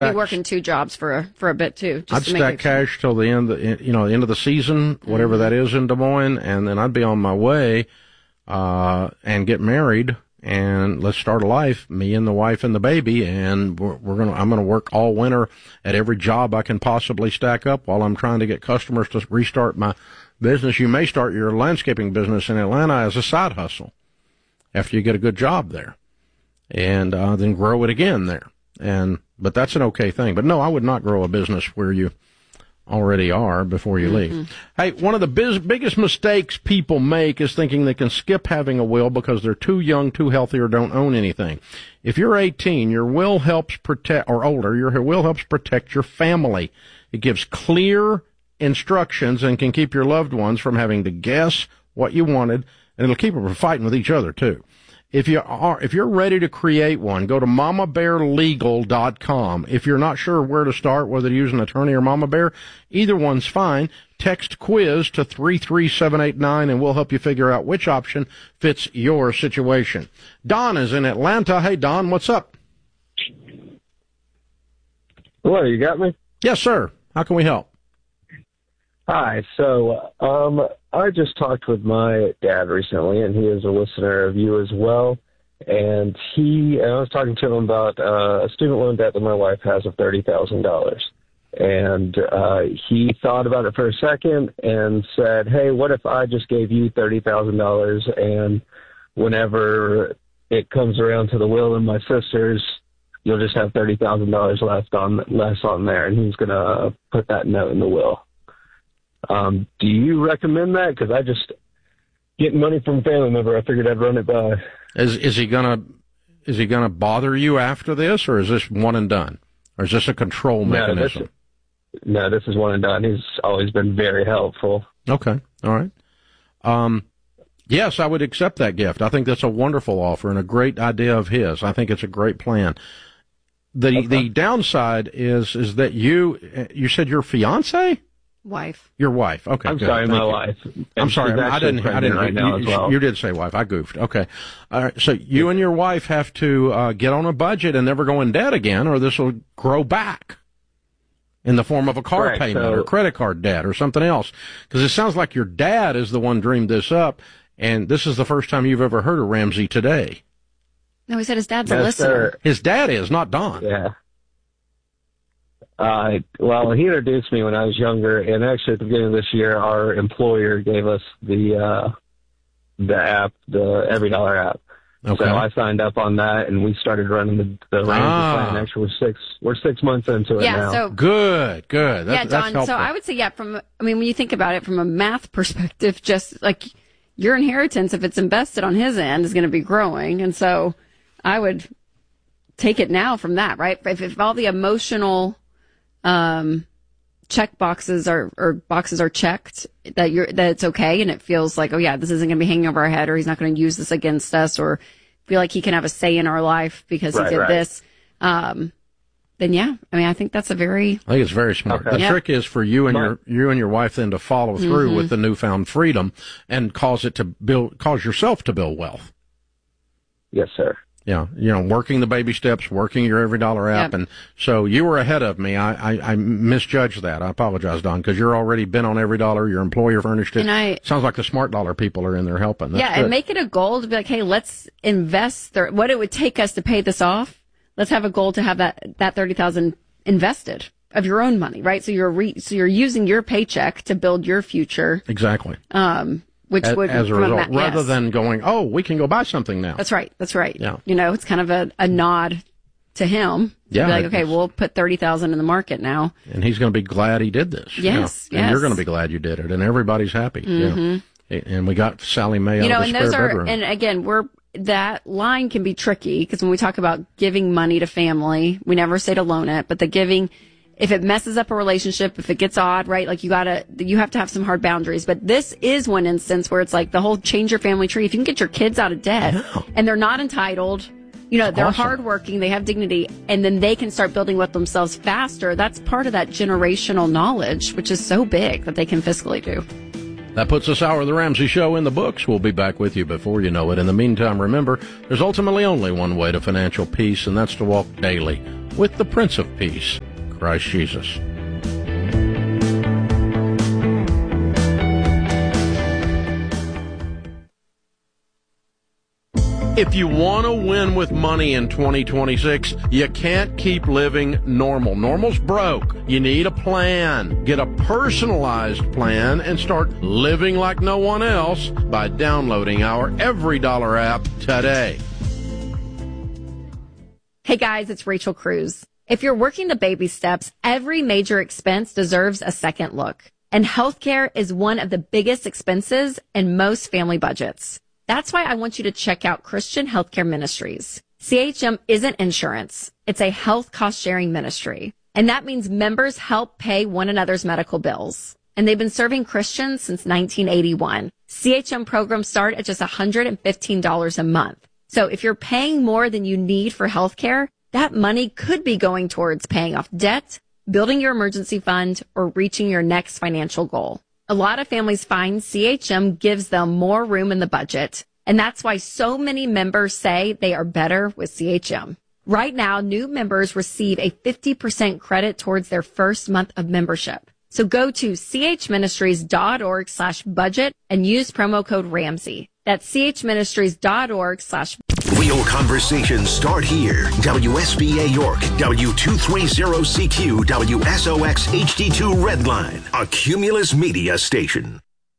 be working 2 jobs for a bit too. I'd stack cash till the end, end of the season, whatever that is in Des Moines, and then I'd be on my way, and get married, and let's start a life, me and the wife and the baby, and I'm gonna work all winter at every job I can possibly stack up while I'm trying to get customers to restart my business. You may start your landscaping business in Atlanta as a side hustle after you get a good job there, and then grow it again there. But that's an okay thing. But no, I would not grow a business where you already are before you leave. Hey, one of the biggest mistakes people make is thinking they can skip having a will because they're too young, too healthy, or don't own anything. If you're 18, your will helps protect, or older, your will helps protect your family. It gives clear instructions and can keep your loved ones from having to guess what you wanted, and it'll keep them from fighting with each other too. If you're ready to create one, go to mamabearlegal.com. If you're not sure where to start, whether to use an attorney or Mama Bear, either one's fine. Text quiz to 33789 and we'll help you figure out which option fits your situation. Don is in Atlanta. Hey, Don, what's up? Hello, you got me? Yes, sir. How can we help? Hi. So, I just talked with my dad recently, and he is a listener of you as well. And I was talking to him about a student loan debt that my wife has of $30,000. And he thought about it for a second and said, hey, what if I just gave you $30,000 and whenever it comes around to the will and my sister's, you'll just have $30,000 less on there. And he's going to put that note in the will. Do you recommend that? Because I just get money from a family member. I figured I'd run it by. Is he gonna bother you after this, or is this one and done, or is this a control mechanism? No, this is one and done. He's always been very helpful. Okay, all right. Yes, I would accept that gift. I think that's a wonderful offer and a great idea of his. I think it's a great plan. The downside is that you said your fiance? Wife. Your wife. Okay. I'm sorry, my wife. I'm sorry. I didn't. Right now as well. You did say wife. I goofed. Okay. All right. So you and your wife have to get on a budget and never go in debt again, or this will grow back in the form of a car payment or credit card debt or something else. Because it sounds like your dad is the one dreamed this up, and this is the first time you've ever heard of Ramsey today. No, he said his dad's a listener. His dad is, not Don. Yeah. Well, he introduced me when I was younger, and actually at the beginning of this year, our employer gave us the app, the Every Dollar app. Okay. So I signed up on that, and we started running the Ramsey plan. Actually, we're 6 months into it now. So good. Don. That's so I would say, when you think about it from a math perspective, just like your inheritance, if it's invested on his end, is going to be growing, and so I would take it now from that, right? If all the emotional check boxes are checked, that it's okay, and it feels like, oh yeah, this isn't going to be hanging over our head, or he's not going to use this against us, or feel like he can have a say in our life because he did this. Then yeah, I think that's I think it's very smart. Okay. The trick is for you and your wife then to follow through with the newfound freedom and cause yourself to build wealth. Yes, sir. Yeah, working the baby steps, working your Every Dollar app. Yep. And so you were ahead of me. I misjudged that. I apologize, Don, because you're already been on Every Dollar. Your employer furnished it. Sounds like the Smart Dollar people are in there helping. That's good. And make it a goal to be like, hey, let's invest what it would take us to pay this off. Let's have a goal to have that $30,000 invested of your own money, right? So you're using your paycheck to build your future. Exactly. Which would, as a result, rather than going, oh, we can go buy something now. That's right. Yeah. It's kind of a nod to him. Yeah. Be like, okay, we'll put $30,000 in the market now. And he's going to be glad he did this. Yes. And you're going to be glad you did it, and everybody's happy. Mm-hmm. Yeah. And we got Sally Mae out of the spare bedroom. And again, that line can be tricky because when we talk about giving money to family, we never say to loan it, but the giving, if it messes up a relationship, if it gets odd, right? Like you have to have some hard boundaries. But this is one instance where it's like the whole change your family tree. If you can get your kids out of debt and they're not entitled, they're hardworking, they have dignity, and then they can start building with themselves faster. That's part of that generational knowledge, which is so big that they can fiscally do. That puts this hour of the Ramsey Show in the books. We'll be back with you before you know it. In the meantime, remember, there's ultimately only one way to financial peace, and that's to walk daily with the Prince of Peace, Christ Jesus. If you want to win with money in 2026, you can't keep living normal. Normal's broke. You need a plan. Get a personalized plan and start living like no one else by downloading our Every Dollar app today. Hey guys, it's Rachel Cruz. If you're working the baby steps, every major expense deserves a second look. And healthcare is one of the biggest expenses in most family budgets. That's why I want you to check out Christian Healthcare Ministries. CHM isn't insurance. It's a health cost-sharing ministry. And that means members help pay one another's medical bills. And they've been serving Christians since 1981. CHM programs start at just $115 a month. So if you're paying more than you need for healthcare, that money could be going towards paying off debt, building your emergency fund, or reaching your next financial goal. A lot of families find CHM gives them more room in the budget, and that's why so many members say they are better with CHM. Right now, new members receive a 50% credit towards their first month of membership. So go to chministries.org/budget and use promo code Ramsey. That's chministries.org/budget. Real conversations start here. WSBA York, W230CQ, WSOX HD2 Redline, a Cumulus Media station.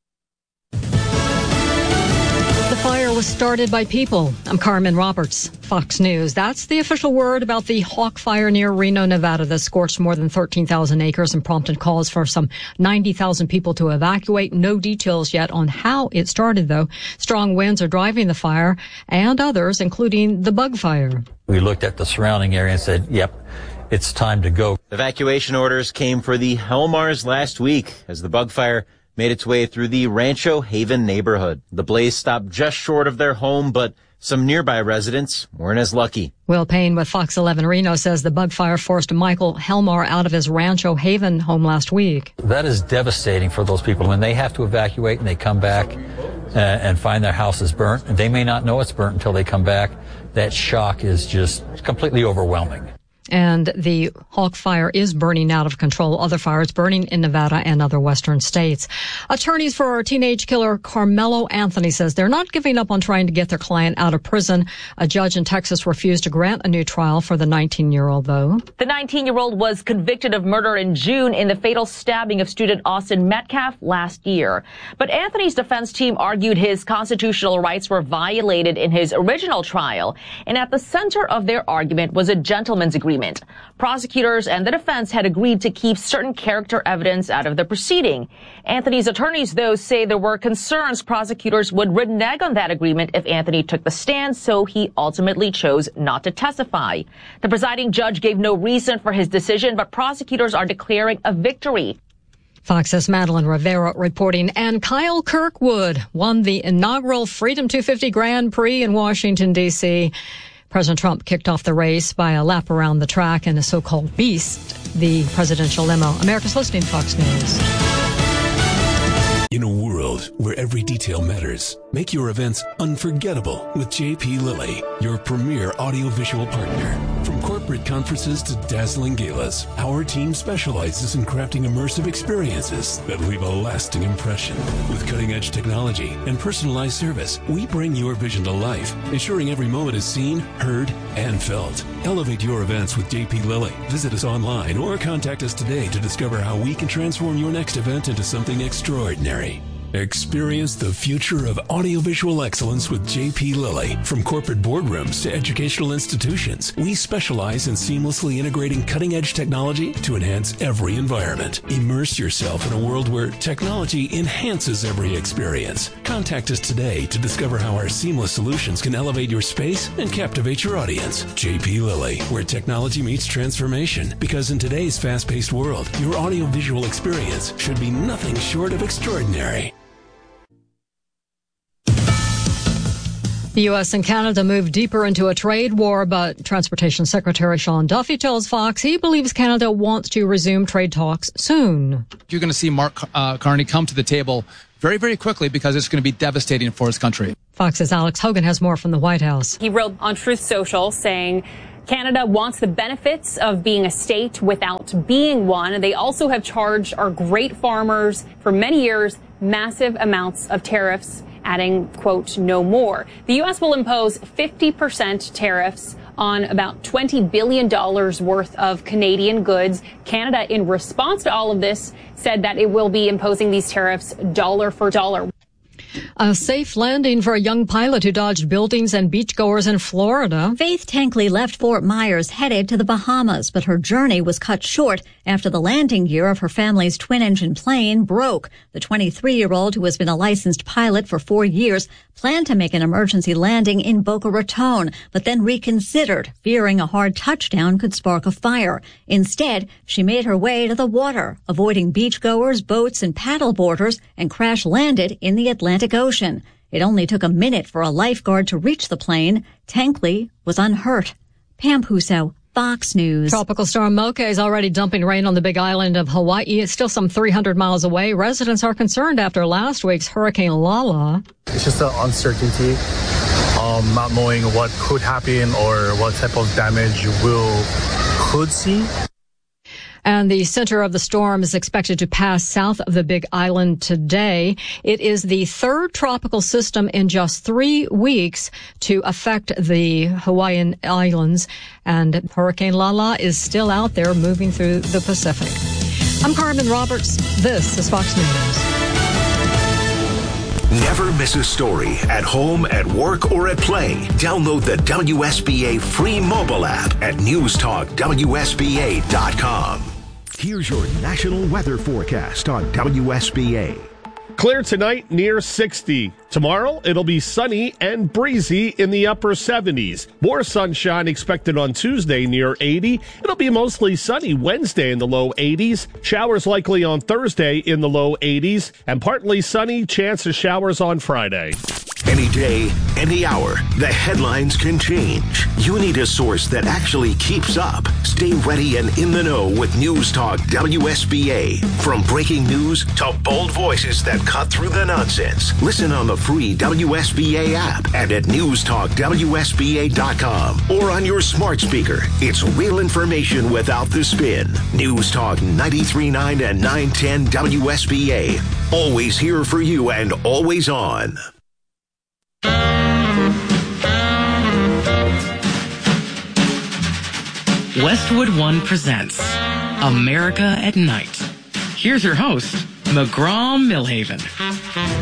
The fire was started by people. I'm Carmen Roberts, Fox News. That's the official word about the Hawk Fire near Reno, Nevada that scorched more than 13,000 acres and prompted calls for some 90,000 people to evacuate. No details yet on how it started, though. Strong winds are driving the fire and others, including the bug fire. We looked at the surrounding area and said, yep, it's time to go. Evacuation orders came for the Helmars last week as the bug fire made its way through the Rancho Haven neighborhood. The blaze stopped just short of their home, but some nearby residents weren't as lucky. Will Payne with Fox 11 Reno says the bug fire forced Michael Helmar out of his Rancho Haven home last week. That is devastating for those people when they have to evacuate and they come back and find their house is burnt. They may not know it's burnt until they come back. That shock is just completely overwhelming. And the Hawk Fire is burning out of control. Other fires burning in Nevada and other western states. Attorneys for teenage killer Carmelo Anthony says they're not giving up on trying to get their client out of prison. A judge in Texas refused to grant a new trial for the 19-year-old, though. The 19-year-old was convicted of murder in June in the fatal stabbing of student Austin Metcalf last year. But Anthony's defense team argued his constitutional rights were violated in his original trial. And at the center of their argument was a gentleman's agreement. Prosecutors and the defense had agreed to keep certain character evidence out of the proceeding. Anthony's attorneys, though, say there were concerns prosecutors would renege on that agreement if Anthony took the stand, so he ultimately chose not to testify. The presiding judge gave no reason for his decision, but prosecutors are declaring a victory. Fox's Madeline Rivera reporting, and Kyle Kirkwood won the inaugural Freedom 250 Grand Prix in Washington, D.C. President Trump kicked off the race by a lap around the track in a so-called beast, the presidential limo. America's listening to Fox News. In a world where every detail matters, make your events unforgettable with JP Lilly, your premier audiovisual partner. From corporate conferences to dazzling galas, our team specializes in crafting immersive experiences that leave a lasting impression. With cutting-edge technology and personalized service, we bring your vision to life, ensuring every moment is seen, heard, and felt. Elevate your events with JP Lilly. Visit us online or contact us today to discover how we can transform your next event into something extraordinary. Experience the future of audiovisual excellence with JP Lilly. From corporate boardrooms to educational institutions, we specialize in seamlessly integrating cutting-edge technology to enhance every environment. Immerse yourself in a world where technology enhances every experience. Contact us today to discover how our seamless solutions can elevate your space and captivate your audience. JP Lilly, where technology meets transformation. Because in today's fast-paced world, your audiovisual experience should be nothing short of extraordinary. The U.S. and Canada moved deeper into a trade war, but Transportation Secretary Sean Duffy tells Fox he believes Canada wants to resume trade talks soon. You're going to see Mark Carney come to the table very, very quickly because it's going to be devastating for his country. Fox's Alex Hogan has more from the White House. He wrote on Truth Social saying Canada wants the benefits of being a state without being one. And they also have charged our great farmers for many years massive amounts of tariffs, adding, quote, no more. The U.S. will impose 50% tariffs on about $20 billion worth of Canadian goods. Canada, in response to all of this, said that it will be imposing these tariffs dollar for dollar. A safe landing for a young pilot who dodged buildings and beachgoers in Florida. Faith Tankley left Fort Myers headed to the Bahamas, but her journey was cut short after the landing gear of her family's twin-engine plane broke. The 23-year-old, who has been a licensed pilot for 4 years, planned to make an emergency landing in Boca Raton, but then reconsidered, fearing a hard touchdown could spark a fire. Instead, she made her way to the water, avoiding beachgoers, boats, and paddleboarders, and crash-landed in the Atlantic Ocean. It only took a minute for a lifeguard to reach the plane. Tankley was unhurt. Pam Puso, Fox News. Tropical storm Mocha is already dumping rain on the Big Island of Hawaii. It's still some 300 miles away. Residents are concerned after last week's Hurricane Lala. It's just the uncertainty, not knowing what could happen or what type of damage you could see. And the center of the storm is expected to pass south of the Big Island today. It is the third tropical system in just 3 weeks to affect the Hawaiian Islands. And Hurricane Lala is still out there moving through the Pacific. I'm Carmen Roberts. This is Fox News. Never miss a story at home, at work, or at play. Download the WSBA free mobile app at newstalkwsba.com. Here's your national weather forecast on WSBA. Clear tonight, near 60. Tomorrow, it'll be sunny and breezy in the upper 70s. More sunshine expected on Tuesday, near 80. It'll be mostly sunny Wednesday in the low 80s. Showers likely on Thursday in the low 80s. And partly sunny, chance of showers on Friday. Any day, any hour, the headlines can change. You need a source that actually keeps up. Stay ready and in the know with News Talk WSBA. From breaking news to bold voices that cut through the nonsense. Listen on the free WSBA app and at newstalkwsba.com or on your smart speaker. It's real information without the spin. News Talk 93.9 and 910 WSBA. Always here for you and always on. Westwood One presents America at Night. Here's your host, McGraw Millhaven.